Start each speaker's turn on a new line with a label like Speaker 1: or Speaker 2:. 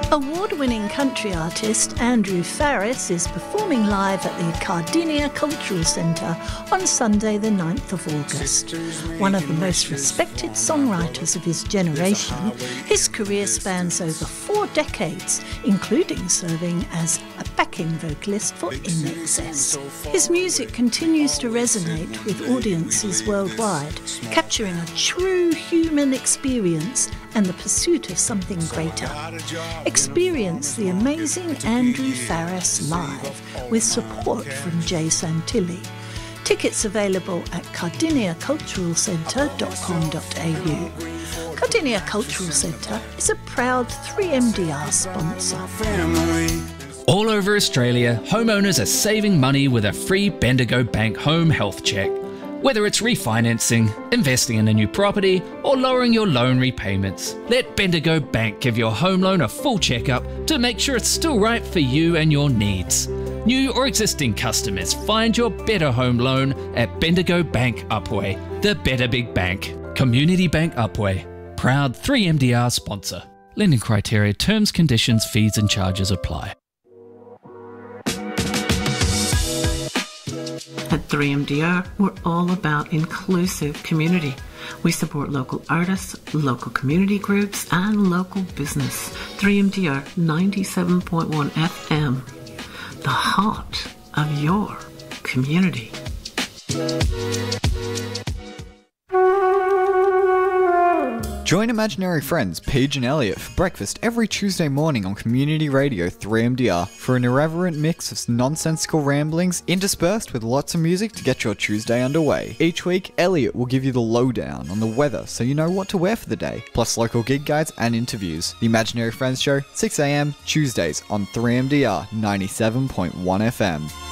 Speaker 1: Award-winning country artist Andrew Farriss is performing live at the Cardinia Cultural Centre on Sunday the 9th of August. One of the most respected songwriters of his generation, his career spans over 4 decades, including serving as a backing vocalist for INXS. His music continues to resonate with audiences worldwide, capturing a true human experience and the pursuit of something greater. Experience the amazing Andrew Farriss live with support from Jay Santilli. Tickets available at cardiniaculturalcentre.com.au. Cardinia Cultural Centre is a proud 3MDR sponsor.
Speaker 2: All over Australia, homeowners are saving money with a free Bendigo Bank home health check. Whether it's refinancing, investing in a new property, or lowering your loan repayments, let Bendigo Bank give your home loan a full checkup to make sure it's still right for you and your needs. New or existing customers, find your better home loan at Bendigo Bank Upwey, the better big bank. Community Bank Upwey, proud 3MDR sponsor. Lending criteria, terms, conditions, fees and charges apply.
Speaker 3: At 3MDR, we're all about inclusive community. We support local artists, local community groups, and local business. 3MDR 97.1 FM, the heart of your community.
Speaker 4: Join imaginary friends Paige and Elliot for breakfast every Tuesday morning on Community Radio 3MDR for an irreverent mix of nonsensical ramblings interspersed with lots of music to get your Tuesday underway. Each week, Elliot will give you the lowdown on the weather so you know what to wear for the day, plus local gig guides and interviews. The Imaginary Friends Show, 6 a.m. Tuesdays on 3MDR 97.1 FM.